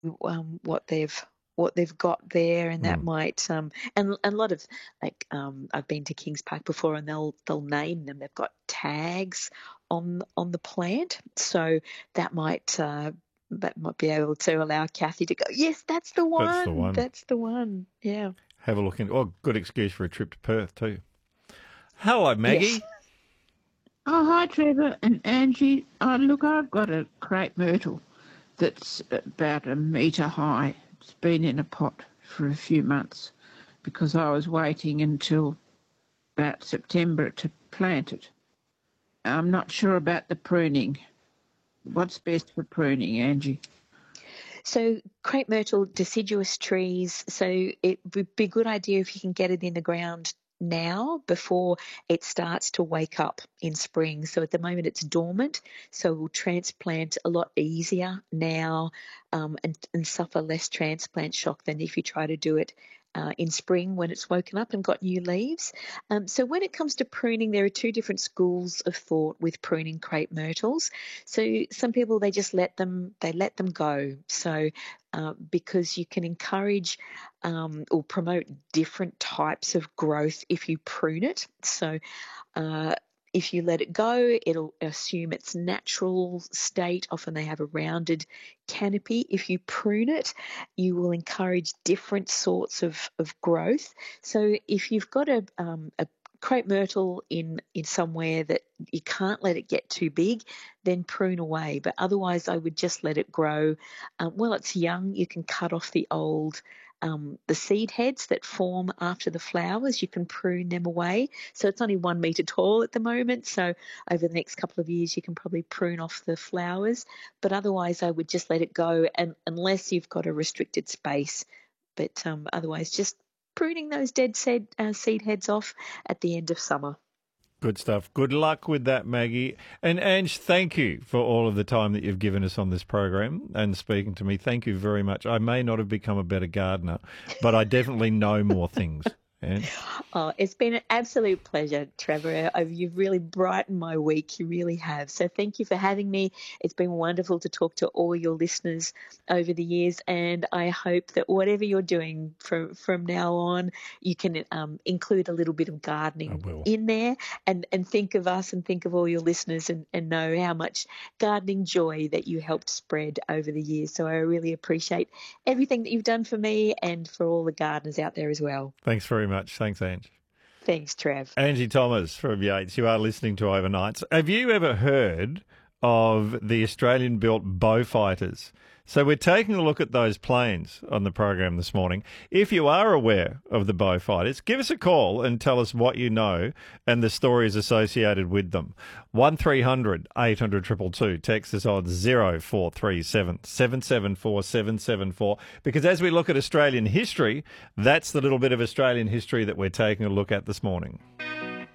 what they've got there, and that Mm. might and a lot of I've been to Kings Park before, and they'll name them. They've got tags on the plant, so that might be able to allow Kathy to go, yes, that's the That's the one, one. that's the one. Yeah. Have a look in. Oh, good excuse for a trip to Perth too. Hello, Yes. Maggie. Oh, hi, Trevor and Angie. Oh, look, I've got a crepe myrtle that's about a metre high. It's been in a pot for a few months because I was waiting until about September to plant it. I'm not sure about the pruning. What's best for pruning, Angie? So crepe myrtle, deciduous trees. So it would be a good idea if you can get it in the ground now before it starts to wake up in spring. So at the moment it's dormant, so we'll transplant a lot easier now, and suffer less transplant shock than if you try to do it in spring when it's woken up and got new leaves. So when it comes to pruning, there are two different schools of thought with pruning crepe myrtles. So some people, they let them go. So because you can encourage or promote different types of growth if you prune it. So uh, if you let it go, it'll assume its natural state. Often they have a rounded canopy. If you prune it, you will encourage different sorts of growth. So if you've got a crepe myrtle in somewhere that you can't let it get too big, then prune away. But otherwise, I would just let it grow. While it's young, you can cut off the seed heads that form after the flowers. You can prune them away. So it's only 1 metre tall at the moment. So over the next couple of years, you can probably prune off the flowers. But otherwise, I would just let it go, and unless you've got a restricted space. But otherwise, just pruning those dead seed heads off at the end of summer. Good stuff. Good luck with that, Maggie. And Ange, thank you for all of the time that you've given us on this program and speaking to me. Thank you very much. I may not have become a better gardener, but I definitely know more things. Ange? Oh, it's been an absolute pleasure, Trevor. You've really brightened my week. You really have. So thank you for having me. It's been wonderful to talk to all your listeners over the years, and I hope that whatever you're doing from now on, you can include a little bit of I gardening will. in there, and think of us and think of all your listeners, and know how much gardening joy that you helped spread over the years. So I really appreciate everything that you've done for me and for all the gardeners out there as well. Thanks very much. Thanks, Ange. Thanks, Trev. Angie Thomas from Yates. You are listening to Overnights. Have you ever heard of the Australian-built Beaufighters? So we're taking a look at those planes on the program this morning. If you are aware of the Beaufighters, give us a call and tell us what you know and the stories associated with them. 1300 800 222. Text us on 0437 774 774. Because as we look at Australian history, that's the little bit of Australian history that we're taking a look at this morning.